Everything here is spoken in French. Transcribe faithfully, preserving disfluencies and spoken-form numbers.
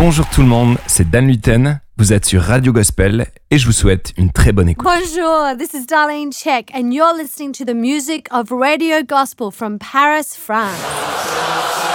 Bonjour tout le monde, c'est Dan Luten, vous êtes sur Radio Gospel et je vous souhaite une très bonne écoute. Bonjour, this is Darlene Check and you're listening to the music of Radio Gospel from Paris, France.